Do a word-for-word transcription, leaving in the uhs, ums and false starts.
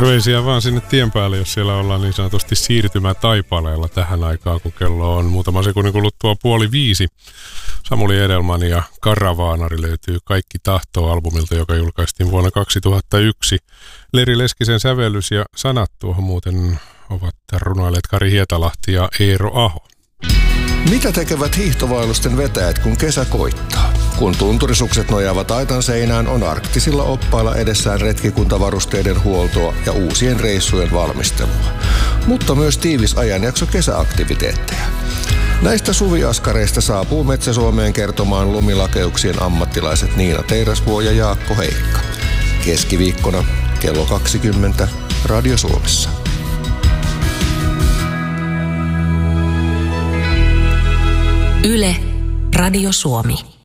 Terveisiä vaan sinne tien päälle, jos siellä ollaan niin sanotusti siirtymätaipaleella tähän aikaan, kun kello on muutama sekunnin kuluttua puoli viisi. Samuli Edelman ja Karavaanari löytyy Kaikki tahtoo -albumilta, joka julkaistiin vuonna kaksituhattayksi. Leri Leskisen sävellys ja sanat tuohon muuten ovat runoilleet Kari Hietalahti ja Eero Aho. Mitä tekevät hiihtovaellusten vetäjät, kun kesä koittaa? Kun tunturisukset nojaavat aitan seinään, on arktisilla oppailla edessään retkikuntavarusteiden huoltoa ja uusien reissujen valmistelua. Mutta myös tiivis ajanjakso kesäaktiviteetteja. Näistä suviaskareista saapuu Metsä-Suomeen kertomaan lumilakeuksien ammattilaiset Niina Teirasvuo ja Jaakko Heikka. Keskiviikkona kello kaksikymmentä Radio Suomessa. Yle, Radio Suomi.